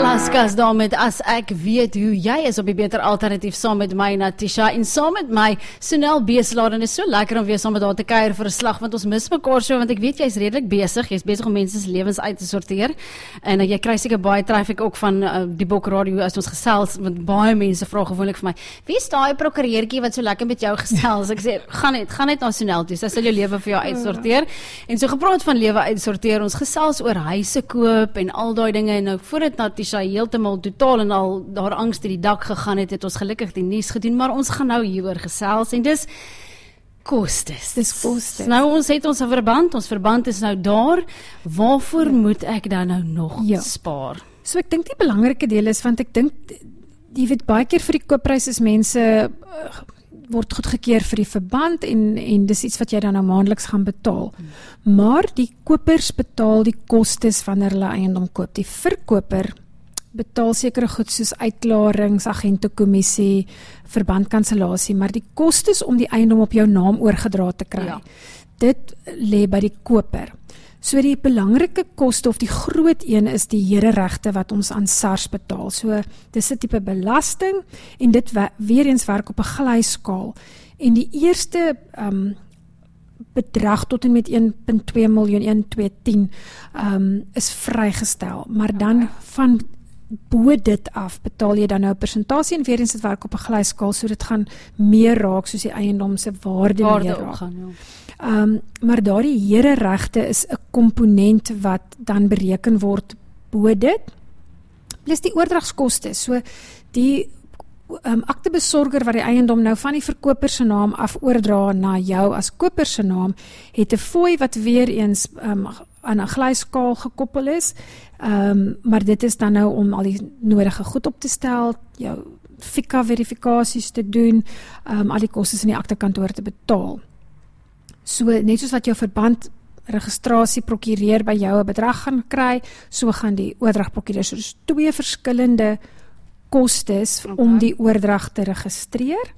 Velasquez daar met As Ek Weet Hoe Jy Is op die Beter Alternatief saam met my Natisha en saam met my Sonel Beeslaar en is so lekker om weer saam met haar te kuier vir 'n slag want ons mis mekaar so want ek weet jy's redelik besig, jy's besig om mense se lewens uit te sorteer en jy kry seker baie traffic ook van die Bok Radio as ons gesels want baie mense vra gewoonlik vir my wie is daai prokureurtjie wat so lekker met jou gesels ek sê gaan net na Sonel toe sy sal jou lewe vir jou uitsorteer en so gepraat van lewe uitsorteer ons gesels oor huise koop en al daai dinge en nou voordat Natisha heeltemal totaal en al daar angs te die dak gegaan het ons gelukkig die nuus gedoen, maar ons gaan nou hieroor gesels en dis kostes. Dis kostes. Nou ons het ons verband is nou daar, waarvoor moet ek dan nou nog spaar? So ek dink die belangrike deel is, want ek dink, jy weet baie keer vir die kooppryse is mense word goedgekeur vir die verband en dis iets wat jy dan nou maandeliks gaan betaal. Maar die kopers betaal die kostes wanneer hulle eiendom koop. Die verkoper betaal sekere goed soos uitklarings, agentekommissie, verbandkansellasie, maar die kostes om die eiendom op jou naam oorgedra te kry, dit lê by die koper. So die belangrike koste of die groot een is die hereregte wat ons aan SARS betaal. So dis 'n tipe belasting en dit weer eens werk op 'n glyskaal. En die eerste bedrag tot en met 1.2 miljoen, 1.210 is vrygestel. Maar dan van bo dit af betaal jy dan nou 'n persentasie en weer eens dit werk op 'n glyskaal, so dit gaan meer raak soos die eiendom se waarde meer raak. Maar daardie hereregte is 'n komponent wat dan bereken word bo dit. Plus die oordragskoste. So die aktebesorger wat die eiendom nou van die verkoper se naam af oordra na jou as koper se naam, het 'n fooi wat weer eens aan 'n glyskaal gekoppel is. Maar dit is dan nou om al die nodige goed op te stel, jou FICA-verifikasies te doen, al die kostes in die aktekantoor te betaal. So net soos wat jou verband registrasie prokureur by jou 'n bedrag gaan kry, so gaan die oordrag prokureur. So dis twee verskillende kostes om die oordrag te registreer.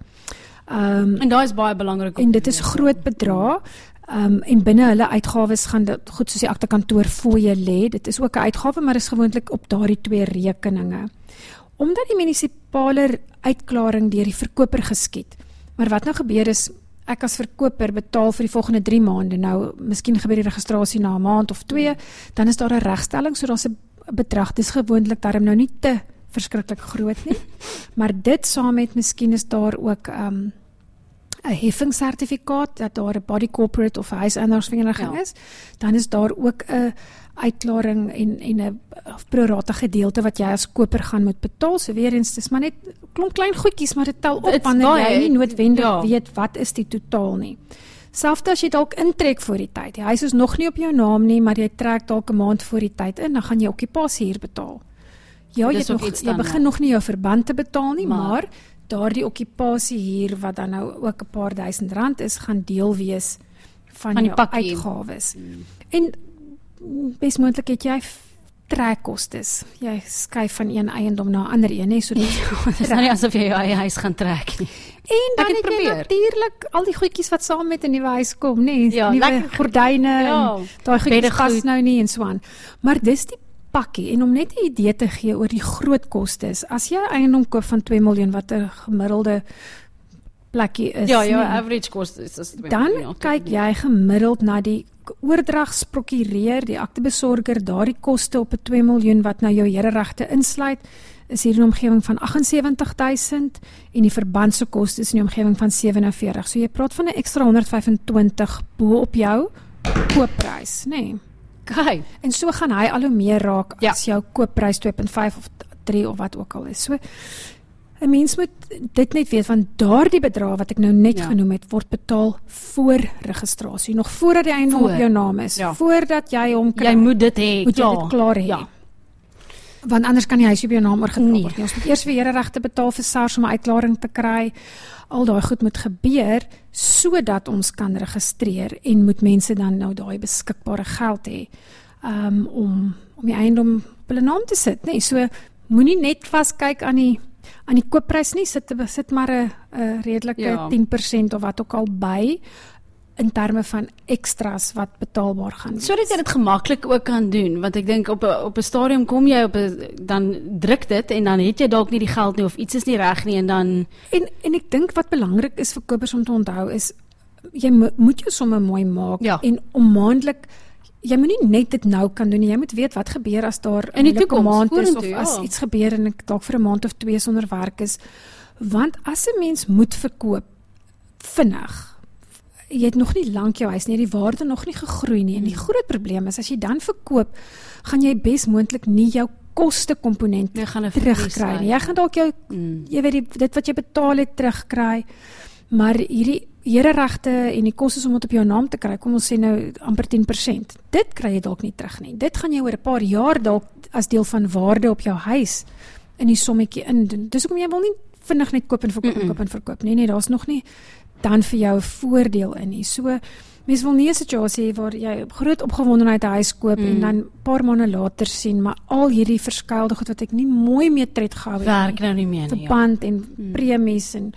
En daai is baie belangrik. En dit is groot bedrag. En binne hulle uitgawes gaan dit goed soos die aktekantoor fooie lê. Dit is ook 'n uitgawe, maar is gewoonlik op daardie twee rekeninge. Omdat die munisipale uitklaring deur die verkoper geskied. Maar wat nou gebeur is, ek as verkoper betaal vir die volgende 3 maande. Nou, miskien gebeur die registrasie na 'n maand of 2, dan is daar 'n regstelling, so daar's 'n bedrag. Dis gewoonlik daarom nou nie te verskriklik groot nie. Maar dit saam met miskien is daar ook 'n heffingssertifikaat dat daar 'n body corporate of 'n huiseienaarsvereniging is, dan is daar ook 'n uitklaring en 'n pro rata gedeelte wat jy as koper gaan moet betaal. So weer eens, dis maar net klomp klein goedjies, maar dit tel op wanneer jy nie noodwendig weet wat is die totaal nie. Selfs as jy dalk intrek voor die tyd. Die huis is nog nie op jou naam nie, maar jy trek dalk 'n maand voor die tyd in, dan gaan jy okkupasie hier betaal. Ja, jy begin nog nie jou verband te betaal nie, maar daardie okkupasie hier wat dan nou ook 'n paar R1000 is, gaan deel wees van jou uitgawes. En bes moontlik het jy trekkostes. Jy skuif van een eiendom na 'n ander een, hè, so dit is nou nie asof jy jou eie huis gaan trek nie. En dan het jy natuurlik al die goedjies wat saam met 'n nuwe huis kom, nê, nuwe gordyne en daai goedjies pas nou nie en so aan. Maar dis die pakkie, en om net 'n idee te gee oor die groot kostes, as jy 'n eiendom koop van 2 miljoen wat 'n gemiddelde plekkie is, jou average cost is 2 miljoen. Dan kyk jy gemiddeld na die oordragsprokureur, die aktebesorger, daardie koste op 'n 2 miljoen wat nou jou hereregte insluit, is hier in 'n omgewing van 78.000 en die verband se koste is in die omgewing van 47. So jy praat van 'n ekstra 125 bo op jou koopprys, nê? Okay. En so gaan hy al hoe meer raak as jou koopprys 2.5 of 3 of wat ook al is. So 'n mens moet dit net weet, want daardie bedrag wat ek nou net genoem het, word betaal voor registrasie, nog voordat die eiendom op jou naam is, voordat jy hom kry. Jy moet dit hê, moet jy dit klaar hê. Want anders kan die huis op jou naam oorgedra word. Ons moet eers vir hereregte betaal vir SARS om 'n uitklaring te kry. Al daai goed moet gebeur sodat ons kan registreer en moet mense dan nou daai beskikbare geld hê om die eiendom op hulle naam te sit, nee. So moenie net vaskyk aan die koopprys nie, sit maar 'n redelike 10% of wat ook al by in terme van extras wat betaalbaar gaan wees. Sodat jy dit gemaklik ook kan doen, want ek dink op 'n stadium kom jy dan druk dit en dan het jy dalk nie die geld nie of iets is nie reg nie en dan En ek dink wat belangrik is vir kopers om te onthou is jy moet jou somme mooi maak en om maandelik jy moet nie net dit nou kan doen nie. Jy moet weet wat gebeur as daar in die toekoms maand is vorentoe, of as iets gebeur en ek dalk vir 'n maand of 2 sonder werk is. Want as 'n mens moet verkoop vinnig, jy het nog nie lank jou huis nie, die waarde nog nie gegroei nie. En die groot probleem is as jy dan verkoop, gaan jy besmoontlik nie jou kostekomponent terugkry nie. Jy gaan dalk jou jy weet dit wat jy betaal het terugkry, maar hierdie hereregte en die kostes om dit op jou naam te kry, kom ons sê nou amper 10%. Dit kry jy dalk nie terug nie. Dit gaan jy oor 'n paar jaar dalk as deel van waarde op jou huis in die sommetjie indoen. Dis hoekom jy wil nie vinnig net koop en verkoop en koop en verkoop. Nee, daar's nog nie dan vir jou 'n voordeel in nie. So mens wil nie 'n situasie hê waar jy groot opgewondenheid 'n huis koop en dan 'n paar maande later sien maar al hierdie verskuilde goed wat ek nie mooi mee tred gehou het werk nou nie meer nie. Pand en premies en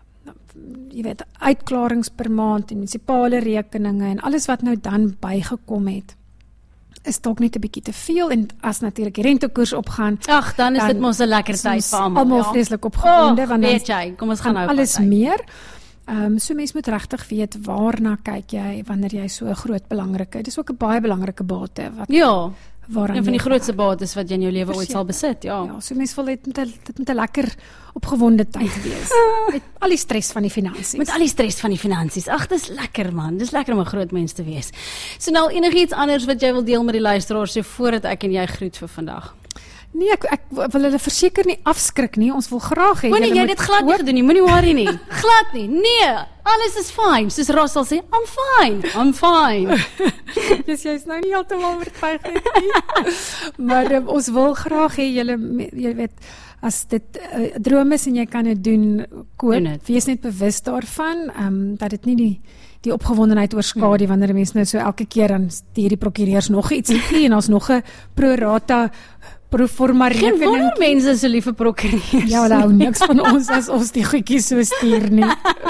jy weet uitklarings per maand en munisipale rekeninge en alles wat nou dan bygekom het is dalk net 'n bietjie te veel en as natuurlik die rentekoers opgaan. Ag, dan is dit mos 'n lekker tyd vir almal. Almal vreeslik opgewonde want weet jy, kom ons gaan nou alles meer. So mens moet regtig weet waarna kyk jy wanneer jy so 'n groot belangrike. Dis ook 'n baie belangrike bate wat een van die grootste bates wat jy in jou lewe ooit sal besit, Ja, so mens wil dit met 'n lekker opgewonde tyd wees. Met al die stres van die finansies. Met al die stres van die finansies. Ag, dis lekker man. Dis lekker om 'n groot mens te wees. So nou enigiets anders wat jy wil deel met die luisteraars so voordat ek en jy groet vir vandag. Nee, ek wil hulle verseker nie afskrik nie. Ons wil graag hê jy het dit glad nie gedoen nie. Moenie worry nie. Glad nie. Nee, alles is fine. Soos Russell sê, I'm fine. Jy's nou nie heeltemal oortuig nie. Maar ons wil graag hê jy weet as dit 'n droom is en jy kan dit doen, wees net bewus daarvan, dat dit nie die opgewondenheid oorskadu wanneer mense nou so elke keer dan stuur die prokureurs nog iets gee en ons nog 'n pro rata proforma rekening. Geen wonder mense is so lief vir prokureurs. Ja, hulle hou niks van ons as ons die goedjies so stuur nie.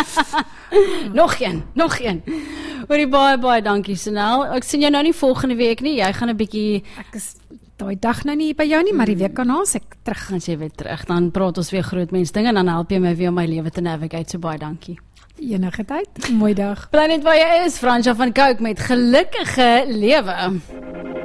Nog een. Hoorie baie dankie Sonel. Ek sien jou nou nie volgende week nie. Jy gaan 'n bietjie ek is daai dag nou nie by jou nie, maar die week daarna as ek terug gaan jy weer terug. Dan praat ons weer groot mens dinge en dan help jy my weer om my lewe te navigate. So baie dankie. Enige tyd. Mooi dag. Bly net waar jy is, Fransja van Cooke met gelukkige lewe.